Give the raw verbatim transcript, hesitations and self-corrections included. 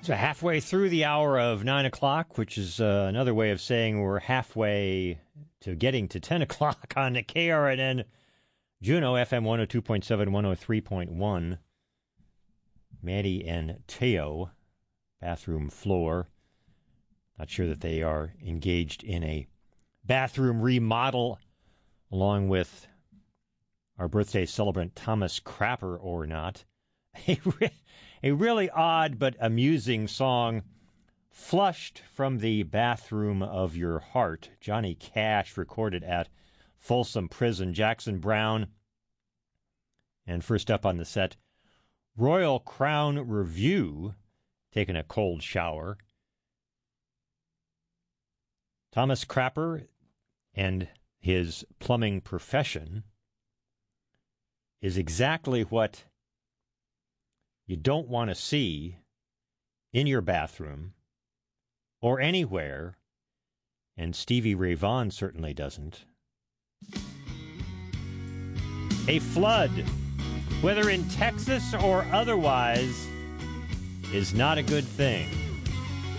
So halfway through the hour of nine o'clock, which is uh, another way of saying we're halfway to getting to ten o'clock on the K R N N Juneau F M one oh two point seven, one oh three point one. Maddie and Teo, bathroom floor. Not sure that they are engaged in a bathroom remodel along with our birthday celebrant Thomas Crapper or not. A, re- a really odd but amusing song, Flushed from the Bathroom of Your Heart. Johnny Cash recorded at Folsom Prison. Jackson Browne. And first up on the set, Royal Crown Review, taking a cold shower. Thomas Crapper and his plumbing profession is exactly what you don't want to see in your bathroom or anywhere, and Stevie Ray Vaughan certainly doesn't. A flood, whether in Texas or otherwise, is not a good thing.